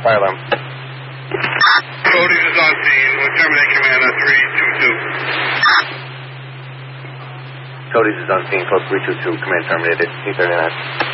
Fire alarm. Cody's is on scene. We'll terminate command on 322. Cody's is on scene, code 322. Command terminated. C39.